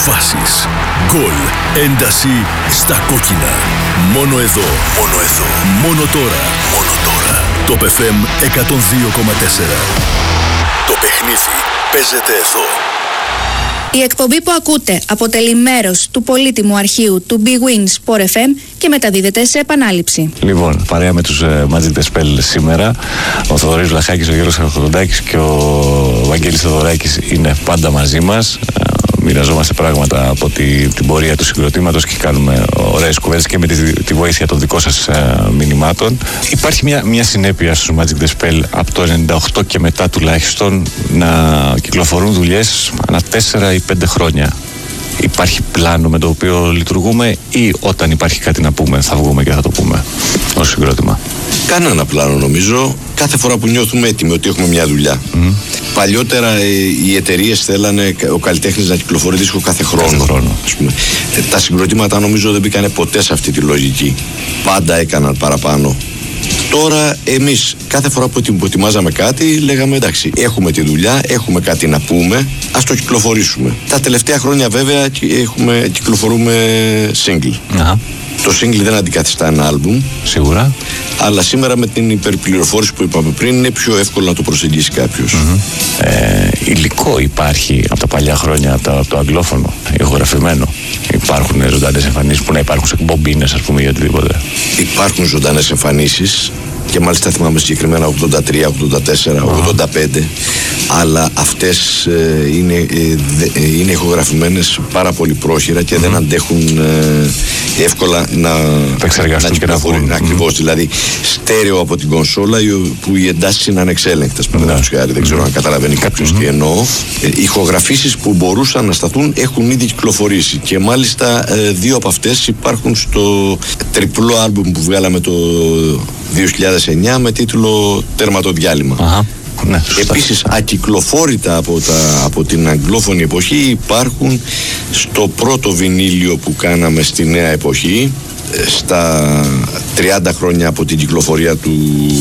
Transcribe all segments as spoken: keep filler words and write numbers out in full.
φάσεις, γκολ, ένταση στα κόκκινα. Μόνο εδώ, μόνο εδώ, μόνο τώρα, μόνο τώρα. Το Top εφ εμ εκατόν δύο κόμμα τέσσερα. Το παιχνίδι παίζεται εδώ. Η εκπομπή που ακούτε αποτελεί μέρος του πολύτιμου αρχείου του Big Win Sport εφ εμ και μεταδίδεται σε επανάληψη. Λοιπόν, παρέα με τους uh, Magic The Spell σήμερα, ο Θοδωρής Βλαχάκης, ο Γιώργος Αρχοντάκης και ο Βαγγέλης Θοδωράκης είναι πάντα μαζί μας. Μοιραζόμαστε πράγματα από τη, την πορεία του συγκροτήματος και κάνουμε ωραίες κουβέντες και με τη, τη βοήθεια των δικών σας uh, μηνυμάτων. Υπάρχει μια, μια συνέπεια στους Magic The Spell από το ενενήντα οκτώ και μετά τουλάχιστον να κυκλοφορούν δουλειές ανά τέσσερα ή πέντε χρόνια. Υπάρχει πλάνο με το οποίο λειτουργούμε ή όταν υπάρχει κάτι να πούμε θα βγούμε και θα το πούμε ως συγκρότημα? Κανένα πλάνο νομίζω. Κάθε φορά που νιώθουμε έτοιμοι ότι έχουμε μια δουλειά. Mm. Παλιότερα οι εταιρείες θέλανε ο καλλιτέχνης να κυκλοφορεί δίσκο κάθε χρόνο. Κάθε χρόνο. Ας πούμε. Τα συγκροτήματα νομίζω δεν μπήκανε ποτέ σε αυτή τη λογική. Πάντα έκαναν παραπάνω. Τώρα εμείς κάθε φορά που ετοιμάζαμε κάτι λέγαμε εντάξει, έχουμε τη δουλειά, έχουμε κάτι να πούμε, ας το κυκλοφορήσουμε. Τα τελευταία χρόνια βέβαια έχουμε, κυκλοφορούμε single. Uh-huh. Το single δεν αντικαθιστά ένα άλμπουμ. Σίγουρα. Αλλά σήμερα με την υπερπληροφόρηση που είπαμε πριν είναι πιο εύκολο να το προσεγγίσει κάποιος. Mm-hmm. Ε, υλικό υπάρχει από τα παλιά χρόνια, από το, από το αγγλόφωνο, ηχογραφημένο. Υπάρχουν ζωντανές εμφανίσεις που να υπάρχουν σε μπομπίνες, ας πούμε, ή οτιδήποτε? Υπάρχουν ζωντανές εμφανίσεις και μάλιστα θυμάμαι συγκεκριμένα ογδόντα τρία, ογδόντα τέσσερα, ογδόντα πέντε, αλλά αυτές ε, είναι, ε, δε, ε, είναι ηχογραφημένες πάρα πολύ πρόχειρα και mm. δεν αντέχουν ε, εύκολα να εξεργαστούν και να βγουν. Ακριβώς, mm. δηλαδή στέρεο από την κονσόλα που οι εντάσεις είναι ανεξέλεγκτες. Mm. Δεν ξέρω mm. αν καταλαβαίνει κάποιος mm. τι εννοώ. Ε, ηχογραφήσεις που μπορούσαν να σταθούν έχουν ήδη κυκλοφορήσει και μάλιστα ε, δύο από αυτές υπάρχουν στο τριπλό άλμπουμ που βγάλαμε το δύο χιλιάδες εννιά με τίτλο «Τερματοδιάλειμμα». Uh-huh. Ναι, επίσης ακυκλοφόρητα από, τα, από την αγγλόφωνη εποχή υπάρχουν στο πρώτο βινίλιο που κάναμε στη νέα εποχή, στα τριάντα χρόνια από την κυκλοφορία του,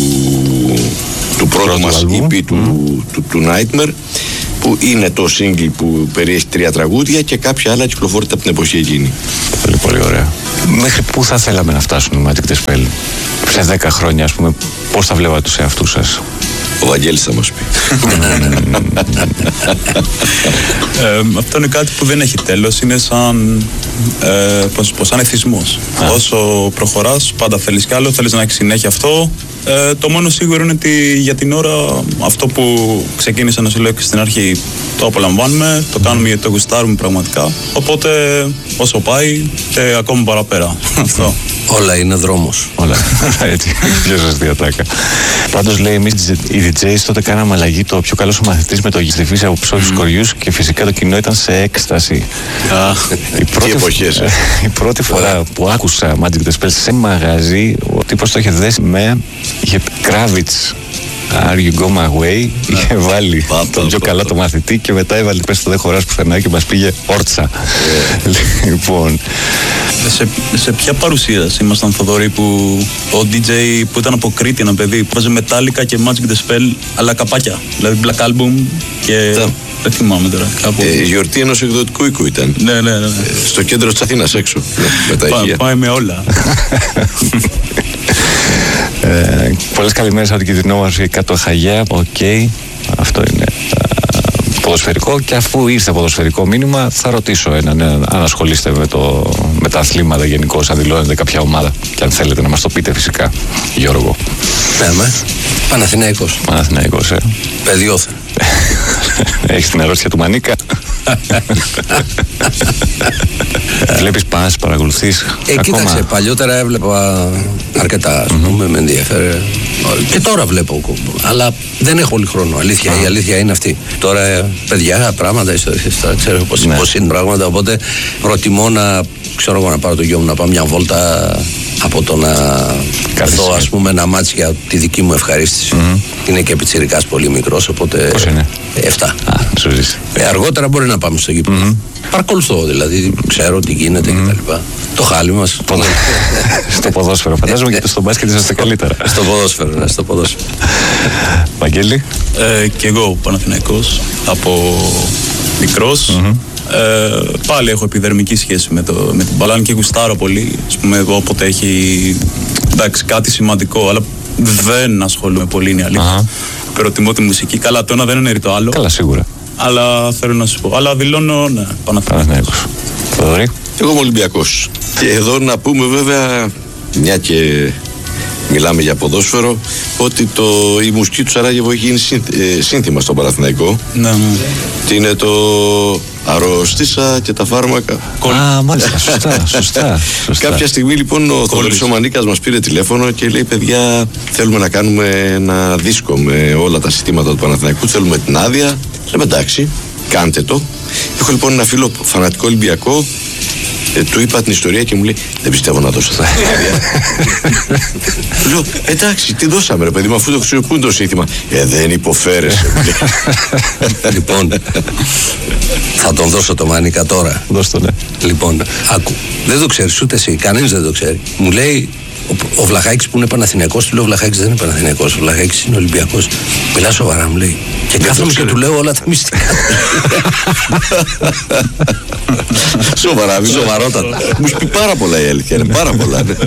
του πρώτου μας ι πι του, mm. του, του Nightmare, που είναι το single που περιέχει τρία τραγούδια και κάποια άλλα κυκλοφορείται από την εποχή εκείνη. Πολύ πολύ ωραία. Μέχρι πού θα θέλαμε να φτάσουν οι Magic The Spell σε δέκα χρόνια, ας πούμε, πώς θα βλέπατε τους εαυτούς σας? Ο Βαγγέλης θα μας πει. ε, αυτό είναι κάτι που δεν έχει τέλος. Είναι σαν, ε, πώς, πώς, σαν εθισμός. Ah. Όσο προχωράς πάντα θέλεις κι άλλο, θέλεις να έχεις συνέχεια αυτό. Ε, το μόνο σίγουρο είναι ότι για την ώρα αυτό που ξεκίνησα να σου λέω και στην αρχή το απολαμβάνουμε, το κάνουμε γιατί το γουστάρουμε πραγματικά. Οπότε όσο πάει και ακόμα παραπέρα. Αυτό. Όλα είναι δρόμος. Όλα. Έτσι. Πιο σωστή ατάκα. Πάντως λέει εμείς οι ντι τζέις τότε κάναμε αλλαγή. Το πιο καλός ο μαθητής με το γυστεφίσι από ψώφιους mm. κοριούς και φυσικά το κοινό ήταν σε έκσταση. Ah, η, πρώτη, εποχές, η πρώτη φορά που άκουσα Magic The Spell σε μαγαζί, ο τύπος το είχε δέσει με, είχε Kravitz, Are You Go My Way, είχε βάλει τον πιο καλά το μαθητή και μετά έβαλε πες το δε χωράς πουθενά και μας πήγε όρτσα. Λοιπόν, σε, σε ποια παρουσίαση ήμασταν, Θοδωρή, που ο ντι τζέι που ήταν από Κρήτη, ένα παιδί που βάζει Metallica και Magic The Spell αλλά καπάκια, δηλαδή Black Album και δεν θυμάμαι τώρα κάπου. Ε, γιορτή ενός εκδοτικού οίκου ήταν. Ναι, ναι, ναι. Ε, στο κέντρο της Αθήνας έξω με τα ηχεία. Πάμε με όλα. Ε, πολλές καλημέρες από την Κιτρινόμαυρη κάτω Χαγιά. Οκ, okay. Αυτό είναι uh, ποδοσφαιρικό. Και αφού ήρθε ποδοσφαιρικό μήνυμα, θα ρωτήσω έναν, έναν αν ασχολείστε με, το, με τα αθλήματα γενικώς, αν δηλώνετε κάποια ομάδα. Και αν θέλετε να μας το πείτε, φυσικά, Γιώργο. Ναι, με. Παναθηναϊκός. Παναθηναϊκός, ε. Παιδιόθεν. Έχεις την αρρώστια του Μανίκα. Βλέπεις πας, παρακολουθείς ε, ακόμα? Κοίταξε, παλιότερα έβλεπα αρκετά, ας πούμε, mm-hmm. με ενδιαφέρε. Και τώρα βλέπω, αλλά δεν έχω όλη χρόνο. Αλήθεια, ah. η αλήθεια είναι αυτή. Τώρα παιδιά, πράγματα, ιστορίες, τώρα ξέρω πώς, ναι. πώς είναι πράγματα. Οπότε προτιμώ να, ξέρω εγώ, να πάρω το γιο μου να πάω μια βόλτα από το να δω, ας πούμε, ένα μάτς για τη δική μου ευχαρίστηση. Mm-hmm. Είναι και πιτσιρικάς πολύ μικρός, οπότε. Πώς είναι? Εφτά. Α, σου ζήσει. Ε, αργότερα μπορεί να πάμε στο γήπεδο. Mm-hmm. Παρακολουθώ, δηλαδή, ξέρω τι γίνεται mm-hmm. κτλ. Το χάλι μας. Στο ποδόσφαιρο, φαντάζομαι και στο μπάσκετ είσαστε καλύτερα. Στο ποδόσφαιρο, ναι, στο ποδόσφαιρο. Βαγγέλη. Ε, και εγώ Παναθηναϊκός από μικρός. Mm-hmm. Ε, πάλι έχω επιδερμική σχέση με, το, με την μπάλα και γουστάρω πολύ. Ας πούμε, όποτε έχει εντάξει, κάτι σημαντικό, αλλά δεν ασχολούμαι πολύ, είναι αλήθεια. Uh-huh. Προτιμώ τη μουσική. Καλά, το ένα δεν είναι το άλλο. Καλά, σίγουρα. Αλλά θέλω να σου πω. Αλλά δηλώνω, ναι, Παναθηναϊκός. Θοδωρή. Εγώ είμαι Ολυμπιακός. Και εδώ να πούμε βέβαια, μια και μιλάμε για ποδόσφαιρο, ότι το, η μουσική του Σαράγεβο έχει γίνει σύνθημα στον Παναθηναϊκό. Ναι, ναι. Τι είναι το αρρώστησα και τα φάρμακα. Α, μάλιστα, σωστά, σωστά, σωστά. Κάποια στιγμή λοιπόν ο Θοδωρής ο Μανίκας μας πήρε τηλέφωνο και λέει: παιδιά, θέλουμε να κάνουμε ένα δίσκο με όλα τα συστήματα του Παναθηναϊκού, θέλουμε την άδεια. Λέμε εντάξει, κάντε το. Έχω λοιπόν ένα φίλο φανατικό Ολυμπιακό. Ε, του είπα την ιστορία και μου λέει: δεν πιστεύω να δώσω τα άδεια. Λέω: εντάξει, τι δώσαμε, ρε παιδί μου, αφού το χρησιμοποιούν το σύνθημα. Ε, δεν υποφέρεσαι. Λοιπόν, θα τον δώσω το Μάνικα τώρα. Δώσ' το, ναι. Λοιπόν, άκου. Δεν το ξέρεις ούτε εσύ, κανένας δεν το ξέρει. Μου λέει ο, ο Βλαχάκης που είναι Παναθηναϊκός, του λέω: ο Βλαχάκης δεν είναι Παναθηναϊκός, ο Βλαχάκης είναι Ολυμπιακός. Μιλά σοβαρά, μου λέει. Και κάθομαι και του λέω όλα τα μυστικά. Σοβαρά, μην σοβαρότατα. Μου πει πάρα πολλά η αλήθεια, είναι πάρα πολλά. Ναι.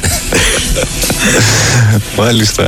Μάλιστα.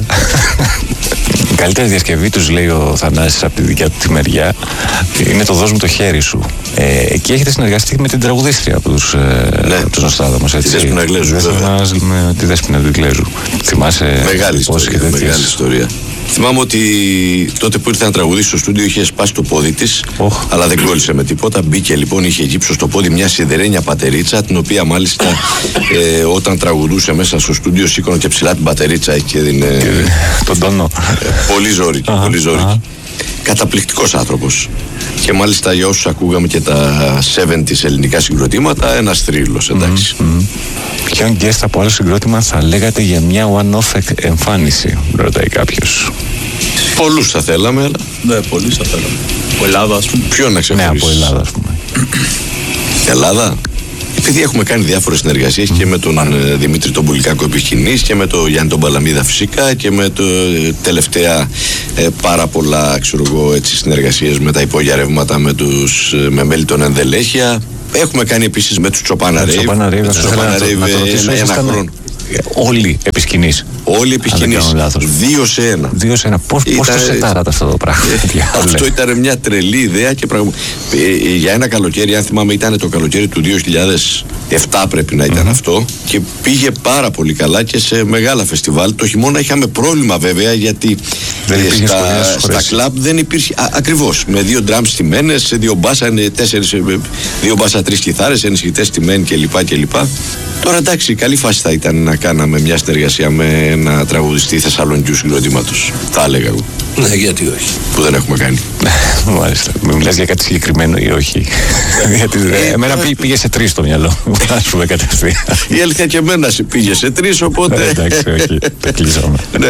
Η καλύτερη διασκευή τους, λέει ο Θανάσης από τη δικιά του τη μεριά, είναι το «Δώσ' μου το χέρι σου». Ε, εκεί έχετε συνεργαστεί με την τραγουδίστρια από τους, ναι, ε, τους Νοστράδαμος, έτσι. Τη Δέσποινα Γλέζου, βέβαια. Με τη Δέσποινα Γλέζου. Θυμάσαι. Μεγάλη ιστορία, μεγάλη ιστορία. Θυμάμαι ότι τότε που ήρθε να τραγουδήσει στο στούντιο είχε σπάσει το πόδι της, oh. αλλά δεν κόλλησε με τίποτα. Μπήκε λοιπόν, είχε γύψο στο πόδι μια σιδερένια πατερίτσα, την οποία μάλιστα ε, όταν τραγουδούσε μέσα στο στούντιο σήκωνε και ψηλά την πατερίτσα και έδινε. Τον τόνο. Ε, πολύ ζόρικη, uh-huh, πολύ ζόρικη. Uh-huh. Καταπληκτικός άνθρωπος. Και μάλιστα για όσους ακούγαμε και τα εβδομήντα ελληνικά συγκροτήματα, ένας θρύλος, εντάξει. Mm-hmm. Ποιον guest από άλλο συγκρότημα θα λέγατε για μια one-off εμφάνιση, ρωτάει κάποιος. Πολλούς θα θέλαμε, αλλά. Ναι, πολλούς θα θέλαμε. Από Ελλάδα, ας πούμε. Ποιον να ξεχωρίσεις? Ναι, από Ελλάδα, ας πούμε. Ελλάδα. Επειδή έχουμε κάνει διάφορες συνεργασίες mm. και με τον ε, Δημήτρη τον Πουλικάκο επιχειρηνής και με τον Γιάννη τον Παλαμίδα φυσικά και με το ε, τελευταία ε, πάρα πολλά, ξέρω εγώ, έτσι, συνεργασίες με τα υπόγεια ρεύματα, με, τους, ε, με μέλη των Ενδελέχεια. Έχουμε κάνει επίσης με τους Τσοπάνα Ρέιβ. Με τους Τσοπάνα Ρέιβ ένα χρόνο. Όλοι επί σκηνής. Όλοι επί σκηνής. Δύο σε ένα. Δύο σε ένα. Πώς, ήταν... πώς το σετάρατε αυτό το πράγμα? Αυτό ήταν μια τρελή ιδέα και πραγμα... ε, για ένα καλοκαίρι, αν θυμάμαι, ήταν το καλοκαίρι του δύο χιλιάδες επτά πρέπει να ήταν mm-hmm. αυτό, και πήγε πάρα πολύ καλά και σε μεγάλα φεστιβάλ. Το χειμώνα είχαμε πρόβλημα βέβαια, γιατί δεν ε, στα, στα κλαμπ δεν υπήρχε. Α, ακριβώς. Με δύο ντραμ στημένες, δύο μπάσα, τέσσερις, δύο μπάσα, τρεις κιθάρες, ενισχυτές στημένοι κλπ. κλπ. Τώρα εντάξει, καλή φάση θα ήταν να κάναμε μια συνεργασία με ένα τραγουδιστή Θεσσαλονικιού συγκροτήματος. Θα έλεγα εγώ. Ναι, γιατί όχι. Που δεν έχουμε κάνει. Μάλιστα. Μην μιλάς για κάτι συγκεκριμένο ή όχι? Γιατί εμένα πήγε σε τρεις το μυαλό. Ας πούμε κατευθείαν. Η αλήθεια και εμένα πήγε σε τρεις, οπότε. Εντάξει, όχι. Το κλείσαμε. Ναι.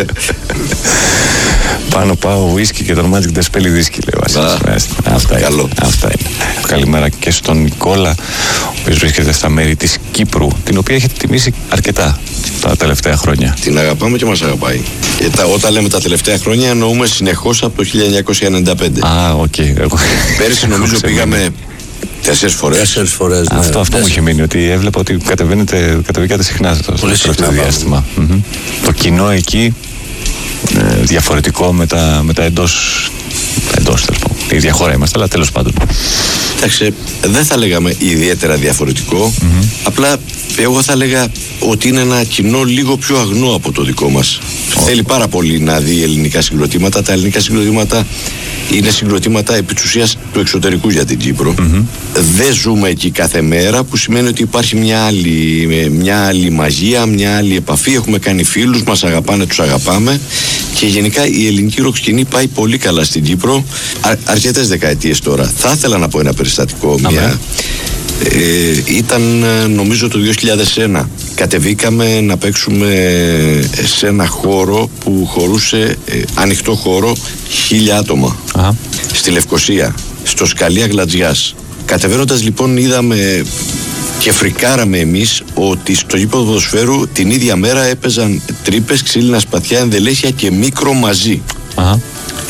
Πάνω πάω ουίσκι και τον Magic Despelli δίσκι, λέει ο Βασίλης. Αυτά είναι. Αυτά είναι. Καλημέρα και στον Νικόλα, ο οποίος βρίσκεται στα μέρη της Κύπρου, την οποία έχετε τιμήσει αρκετά τα τελευταία χρόνια. Την αγαπάμε και μας αγαπάει. Και τα, όταν λέμε τα τελευταία χρόνια, εννοούμε συνεχώς από το χίλια εννιακόσια ενενήντα πέντε. Α, οκ. Okay. Πέρυσι νομίζω πήγαμε τέσσερις φορές. Τέσσερις φορές, ναι. Αυτό, αυτό μου είχε μείνει, ότι έβλεπα ότι κατεβαίνετε, κατεβήκατε συχνά στο τελευταίο διάστημα. Mm-hmm. Το κοινό εκεί ε, διαφορετικό με τα, με τα εντός, εντός τέλος πάντων. Η ίδια χώρα είμαστε, αλλά τέλος πάντων. Εντάξει, δεν θα λέγαμε ιδιαίτερα διαφορετικό, mm-hmm. απλά εγώ θα λέγα ότι είναι ένα κοινό λίγο πιο αγνό από το δικό μας. Oh. Θέλει πάρα πολύ να δει ελληνικά συγκροτήματα. Τα ελληνικά συγκροτήματα είναι συγκροτήματα επί της ουσίας του εξωτερικού για την Κύπρο. Mm-hmm. Δεν ζούμε εκεί κάθε μέρα, που σημαίνει ότι υπάρχει μια άλλη, μια άλλη μαγεία, μια άλλη επαφή. Έχουμε κάνει φίλους, μας αγαπάνε, τους αγαπάμε. Και γενικά η ελληνική ροκ σκηνή πάει πολύ καλά στην Κύπρο α, αρκετές δεκαετίες τώρα. Θα ήθελα να πω ένα περιστατικό. Μια, ε, ήταν νομίζω το δύο χιλιάδες ένα. Κατεβήκαμε να παίξουμε σε ένα χώρο που χωρούσε, ε, ανοιχτό χώρο, χίλια άτομα. Α. Στη Λευκοσία, στο Σκαλία Γλατζιάς. Κατεβαίνοντας λοιπόν είδαμε και φρικάραμε εμείς ότι στο γήπεδο ποδοσφαίρου την ίδια μέρα έπαιζαν Τρύπες, Ξύλινα Σπαθιά, Ενδελέχεια και Μίκρο μαζί. Α. Ε,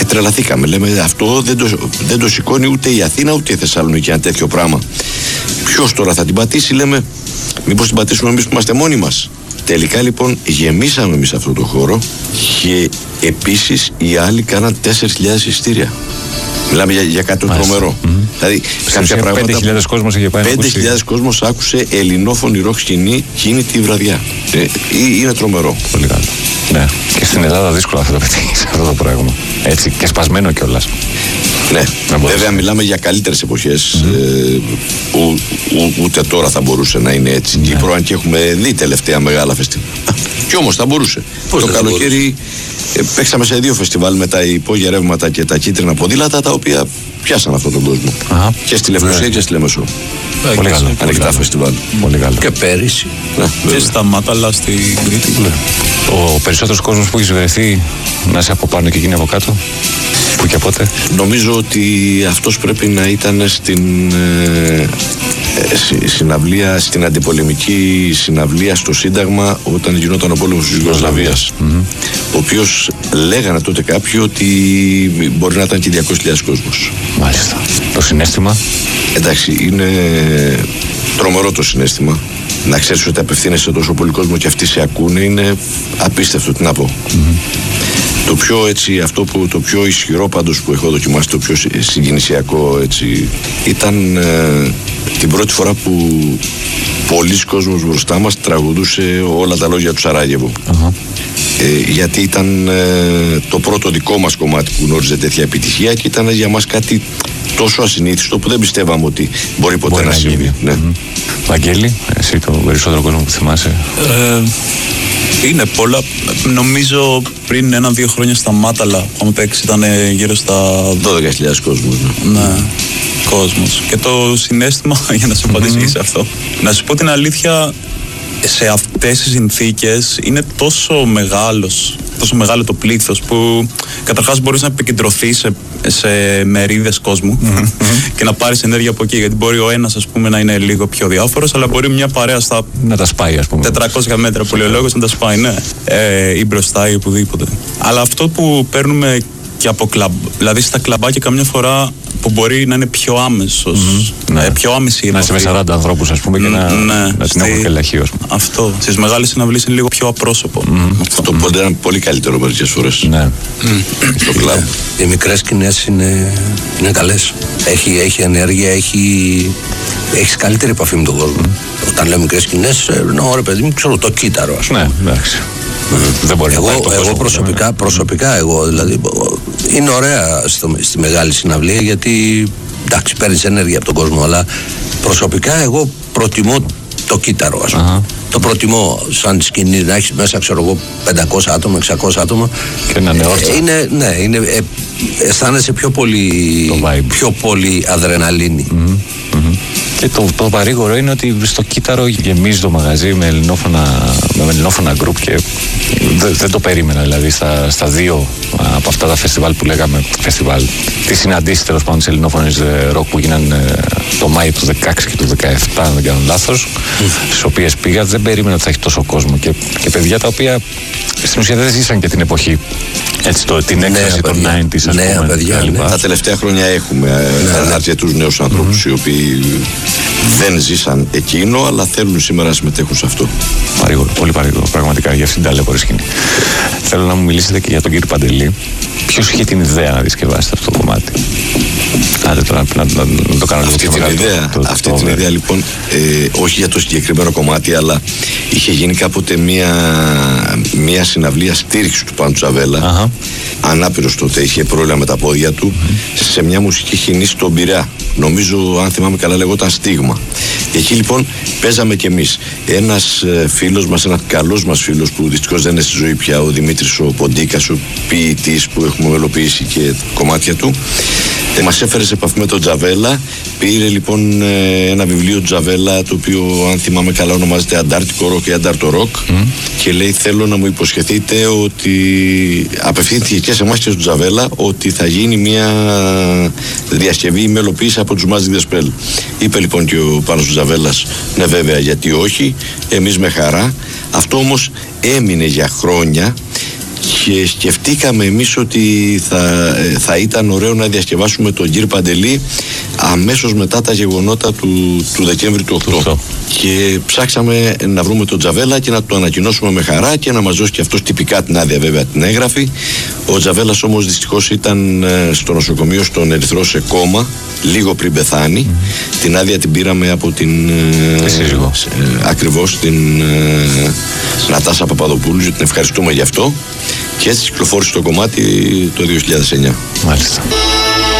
τρελαθήκαμε. Λέμε αυτό δεν το, δεν το σηκώνει ούτε η Αθήνα ούτε η Θεσσαλονίκη ένα τέτοιο πράγμα. Ποιος τώρα θα την πατήσει, λέμε, μήπως την πατήσουμε εμείς που είμαστε μόνοι μας. Τελικά λοιπόν γεμίσαμε εμείς αυτό το χώρο και επίσης οι άλλοι κάναν τέσσερις χιλιάδες εισιτήρια. Μιλάμε για, για κάτι τρομερό. Mm-hmm. Δηλαδή, κάποια πράγματα. πέντε χιλιάδες κόσμος είχε πάει. πέντε χιλιάδες κόσμος άκουσε ελληνόφωνη ροκ σκηνή εκείνη τη βραδιά. Ε, είναι τρομερό. Πολύ καλό. Ναι. Και στην Ελλάδα δύσκολα θα το πετύχεις αυτό το πράγμα. Έτσι. Και σπασμένο κιόλας. Ναι. Βέβαια, μιλάμε για καλύτερες εποχές. Mm-hmm. Ε, ου, ου, ούτε τώρα θα μπορούσε να είναι έτσι. Ναι. Κύπρο, αν και έχουμε δει τελευταία μεγάλα φεστιβάλ. Κι όμως θα μπορούσε. Πώς το καλοκαίρι. Ε, παίξαμε σε δύο φεστιβάλ με τα υπόγεια ρεύματα και τα κίτρινα ποδήλατα, τα οποία πιάσαν αυτόν τον κόσμο. Αχα. Και στη Λευκοσία ναι. και στη Λεμεσό. Ε, πολύ καλό. Ανοιχτά φεστιβάλ. Πολύ καλό. Και πέρυσι. Ναι, και στα Μάταλα στην Κρήτη. Ναι. Ο περισσότερος κόσμος που έχει βρεθεί να είσαι από πάνω και γίνει από κάτω. Πού και πότε. Νομίζω ότι αυτός πρέπει να ήταν στην ε, ε, συναυλία, στην αντιπολεμική συναυλία στο Σύνταγμα όταν γινόταν ο πόλεμος της Ιουγκοσλαβίας. Mm-hmm. Ο οποίος λέγανε τότε κάποιοι ότι μπορεί να ήταν και διακόσιες χιλιάδες κόσμος. Μάλιστα. Το συναίσθημα. Εντάξει, είναι τρομερό το συναίσθημα. Να ξέρεις ότι απευθύνεσαι τόσο πολύ κόσμο και αυτοί σε ακούνε είναι απίστευτο, τι να πω. Mm-hmm. Το πιο έτσι, αυτό που το πιο ισχυρό πάντως που έχω δοκιμάσει, το πιο συγκινησιακό έτσι, ήταν ε, την πρώτη φορά που πολλοί κόσμος μπροστά μας τραγουδούσε όλα τα λόγια του Σαράγεβου. Uh-huh. Ε, γιατί ήταν ε, το πρώτο δικό μας κομμάτι που γνώριζε τέτοια επιτυχία και ήταν για μας κάτι τόσο ασυνήθιστο που δεν πιστεύαμε ότι μπορεί ποτέ μπορεί να, να συμβεί. Ναι. Mm-hmm. Βαγγέλη, εσύ το περισσότερο κόσμο που θυμάσαι. Ε, είναι πολλά. Νομίζω πριν ένα-δύο χρόνια στα Μάταλα, όταν παίξει, ήταν γύρω στα δώδεκα χιλιάδες κόσμος. Ναι. ναι, κόσμος. Και το συναίσθημα, για να σου απαντήσω mm-hmm. σε αυτό, να σου πω την αλήθεια, σε αυτές τις συνθήκες είναι τόσο μεγάλος, τόσο μεγάλο το πλήθος που καταρχάς μπορείς να επικεντρωθείς σε, σε μερίδες κόσμου mm-hmm. και να πάρεις ενέργεια από εκεί, γιατί μπορεί ο ένας ας πούμε να είναι λίγο πιο διάφορος, αλλά μπορεί μια παρέα στα να τα σπάει ας πούμε τετρακόσια μέτρα που λέει ο λόγος να τα σπάει, ναι, ε, ή μπροστά ή οπουδήποτε. Αλλά αυτό που παίρνουμε και από κλαμπ, δηλαδή στα κλαμπάκια καμιά φορά που μπορεί να είναι πιο άμεσος, mm-hmm. ναι. ε, πιο άμεση η επαφή. Να είσαι με σαράντα ανθρώπους ας πούμε και να, ναι. να την έχουν και λαχείο. Αυτό, στις μεγάλες συναυλίες είναι λίγο πιο απρόσωπο. Mm-hmm. Αυτό που είναι πολύ καλύτερο μερικές φορές. Ναι. Mm. Στο κλαμπ. Οι μικρές σκηνές είναι, είναι καλές. Έχει, έχει ενέργεια, έχει, έχεις καλύτερη επαφή με τον κόσμο. Mm. Όταν λέμε μικρές σκηνές, εννοώ ρε παιδί μου, ξέρω το κύτταρο ας πούμε. Ναι, εντάξει. Mm. Δεν μπορεί εγώ, να το εγώ προσωπικά, ναι. προσωπικά εγώ δηλαδή είναι ωραία στο, στη μεγάλη συναυλία γιατί εντάξει παίρνεις ενέργεια από τον κόσμο, αλλά προσωπικά εγώ προτιμώ το κύτταρο ας πούμε. Uh-huh. Το προτιμώ σαν σκηνή να έχεις μέσα ξέρω εγώ πεντακόσια άτομα, εξακόσια άτομα και να είναι όρτσα. Ε, είναι, ναι, είναι, ε, αισθάνεσαι πιο πολύ, πιο πολύ αδρεναλίνη. Mm-hmm. Mm-hmm. Και το, το παρήγορο είναι ότι στο κύτταρο γεμίζει το μαγαζί με ελληνόφωνα, με ελληνόφωνα γκρουπ και δεν, δεν το περίμενα. Δηλαδή στα, στα δύο από αυτά τα φεστιβάλ που λέγαμε, φεστιβάλ, τις συναντήσεις τέλος πάντων της ελληνόφωνης ροκ που γίνανε το Μάιο του δεκαέξι και του δεκαεπτά, αν δεν κάνω λάθος, mm. στις οποίες πήγα, δεν περίμενα ότι θα έχει τόσο κόσμο. Και, και παιδιά τα οποία στην ουσία δεν ζήσαν και την εποχή. Έτσι, το, την έκφραση των ενενήντα ας νέα πούμε. Παιδιά, ναι. Τα τελευταία χρόνια έχουμε ναι. αρκετούς νέους ανθρώπους mm-hmm. οι οποίοι δεν ζήσαν εκείνο, αλλά θέλουν σήμερα να συμμετέχουν σε αυτό. Παρήγορο, πολύ παρήγορο, πραγματικά για αυτήν την ταλαιπωρή σκηνή. Θέλω να μου μιλήσετε και για τον κύριο Παντελή. Ποιος είχε την ιδέα να δισκευάσετε αυτό το κομμάτι? Άντε τώρα να, να, να το κάνω λίγο πιο μεγάλο. Αυτή την ιδέα λοιπόν, ε, όχι για το συγκεκριμένο κομμάτι, αλλά είχε γίνει κάποτε μία, μία συναυλία στήριξη του Πάντου Τζαβέλα. Uh-huh. Ανάπηρος τότε, είχε πρόβλημα με τα πόδια του, uh-huh. σε μια μουσική σκηνή στον Πειραιά. Νομίζω, αν θυμάμαι καλά, λεγόταν Στίγμα. Εκεί λοιπόν παίζαμε κι εμείς. Ένας ε, φίλος μας, ένας καλός μας φίλος που δυστυχώς δεν είναι στη ζωή πια, ο Δημήτρης ο Ποντίκας, ο ποιητής που έχουμε μελοποιήσει και κομμάτια του, ε, μας έφερε σε επαφή με τον Τζαβέλα. Πήρε λοιπόν ε, ένα βιβλίο Τζαβέλα, το οποίο αν θυμάμαι καλά ονομάζεται Αντάρτικο Ροκ ή Αντάρτο Ροκ, mm. και λέει: θέλω να μου υποσχεθείτε ότι απευθύνθηκε και σε εμάς και στον Τζαβέλα ότι θα γίνει μια διασκευή ή μελοποίηση από τους Magic the Spell. Είπε λοιπόν και ο Πάνος Τζαβέλας: ναι, βέβαια, γιατί όχι, εμείς με χαρά. Αυτό όμως έμεινε για χρόνια και σκεφτήκαμε εμείς ότι θα, θα ήταν ωραίο να διασκευάσουμε τον Γκύρ Παντελή αμέσως μετά τα γεγονότα του, του Δεκέμβρη του οκτώ. Και ψάξαμε να βρούμε τον Τζαβέλα και να το ανακοινώσουμε με χαρά και να μας δώσει και αυτός τυπικά την άδεια, βέβαια την έγραφη. Ο Τζαβέλας όμως δυστυχώς ήταν στο νοσοκομείο στον Ερυθρό σε κόμμα λίγο πριν πεθάνει. Mm. Την άδεια την πήραμε από την ε, ακριβώς την ε, Νατάσα Παπαδοπούλου, την ευχαριστούμε γι' αυτό, και έτσι κυκλοφόρησε το κομμάτι το δύο χιλιάδες εννιά. Μάλιστα.